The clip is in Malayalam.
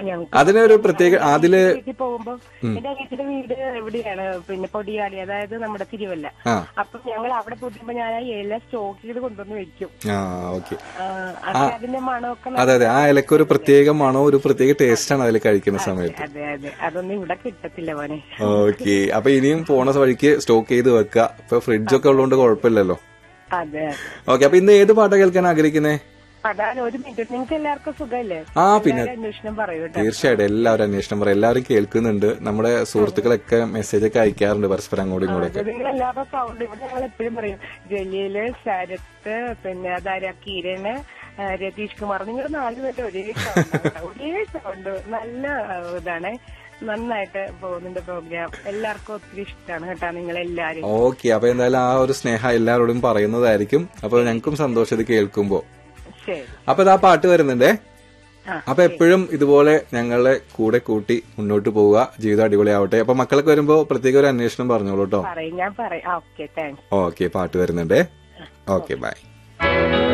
അതിനൊരു പ്രത്യേക വീട്ടിൽ പോകുമ്പോ എന്റെ അനിയത്തിന്റെ വീട് എവിടെയാണ് പിന്നെ പൊടിയാടി, അതായത് നമ്മുടെ തിരുവല്ല. അപ്പൊ ഞങ്ങൾ അവിടെ പോകുമ്പോ ഞാൻ ആ ഇല സ്റ്റോക്ക് ചെയ്ത് കൊണ്ടുവന്ന് വെക്കും. അതിന്റെ മണമൊക്കെ അതെ അതെ, ആ ഇലക്ക് ഒരു പ്രത്യേക മണവും ഒരു പ്രത്യേക ടേസ്റ്റ് ആണ് അതിൽ കഴിക്കുന്ന സമയത്ത്. അതെ അതെ, അതൊന്നും ഇവിടെ കിട്ടത്തില്ല മോനെ. ഓക്കെ, അപ്പൊ ഇനിയും പോണ വഴിക്ക് സ്റ്റോക്ക് ചെയ്ത് വെക്കുക. ഇപ്പൊ ഫ്രിഡ്ജൊക്കെ ഉള്ളതുകൊണ്ട് കുഴപ്പമില്ലല്ലോ. അതെ. ഓക്കെ, അപ്പൊ ഇന്ന് ഏത് പാട്ടാ കേൾക്കാൻ ആഗ്രഹിക്കുന്നേ? അതാണ്, ഒരു മിനിറ്റ്. നിങ്ങൾക്ക് എല്ലാവർക്കും സുഖമല്ലേ? പിന്നെ അന്വേഷണം പറയൂ. തീർച്ചയായിട്ടും എല്ലാവരും അന്വേഷണം പറയും. എല്ലാവരും കേൾക്കുന്നുണ്ട്. നമ്മുടെ സുഹൃത്തുക്കളൊക്കെ മെസ്സേജ് ഒക്കെ അയക്കാറുണ്ട് പരസ്പരം അങ്ങോട്ടും ഇങ്ങോട്ടൊക്കെ. നിങ്ങളെല്ലാവരും സൗണ്ട് ഇവിടെ ഞങ്ങൾ എപ്പോഴും പറയും. ജലീല്, ശരത്ത്, പിന്നെ അതാരാ, കിരണ്, രതീഷ് കുമാർ, നിങ്ങൾ 4 പേരുടെ ഒരേ സൗണ്ട്. നല്ല ഇതാണ്, നന്നായിട്ട് പോകുന്നുണ്ട് പ്രോഗ്രാം. എല്ലാവർക്കും ഒത്തിരി ഇഷ്ടമാണ് കേട്ടാ നിങ്ങളെല്ലാരും. ഓക്കെ, അപ്പൊ എന്തായാലും ആ ഒരു സ്നേഹം എല്ലാവരോടും പറയുന്നതായിരിക്കും. അപ്പൊ ഞങ്ങൾക്കും സന്തോഷം ഇത് കേൾക്കുമ്പോ. അപ്പൊ ഇതാ പാട്ട് വരുന്നുണ്ടേ. അപ്പൊ എപ്പോഴും ഇതുപോലെ ഞങ്ങളെ കൂടെ കൂട്ടി മുന്നോട്ട് പോവുക. ജീവിതം അടിപൊളിയാവട്ടെ. അപ്പൊ മക്കളൊക്കെ വരുമ്പോ പ്രത്യേക ഒരു അന്വേഷണം പറഞ്ഞോളൂ കേട്ടോ. ഞാൻ പറയാം. ഓക്കെ, പാട്ട് വരുന്നുണ്ടേ. Okay, by.